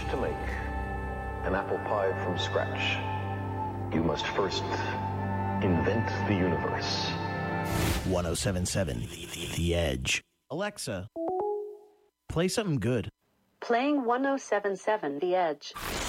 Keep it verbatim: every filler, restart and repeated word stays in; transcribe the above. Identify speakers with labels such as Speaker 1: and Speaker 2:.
Speaker 1: to make an apple pie from scratch, you must first invent the universe.
Speaker 2: one oh seven point seven The Edge. Alexa, play something good.
Speaker 3: Playing one oh seven point seven The Edge.